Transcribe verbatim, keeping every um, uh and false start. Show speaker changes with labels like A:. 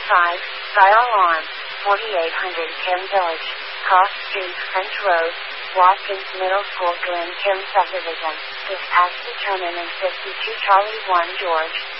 A: five, Fire Alarm, forty-eight hundred Kim Village, Cross Street, French Road, Watkins Middle School, Glen Kim Subdivision. Dispatch determinant fifty-two Charlie one George.